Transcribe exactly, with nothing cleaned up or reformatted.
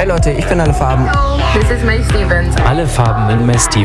Leute, ich bin Alle Farben. This is May Stevens. Alle Farben mit May Stevens.